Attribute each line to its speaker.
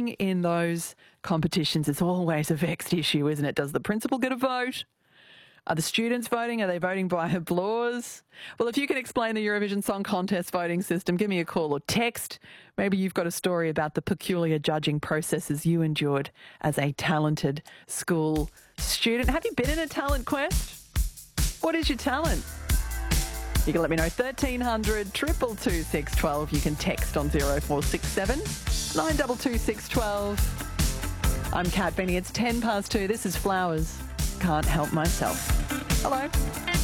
Speaker 1: voting in those competitions is always a vexed issue, isn't it? Does the principal get a vote? Are the students voting? Are they voting by applause? Well, if you can explain the Eurovision Song Contest voting system, give me a call or text. Maybe you've got a story about the peculiar judging processes you endured as a talented school student. Have you been in a talent quest? What is your talent? You can let me know. 1300 222 612. You can text on 0467 922 612. I'm Kat Benny. It's 2:10. This is Flowers. Can't help myself. Hello.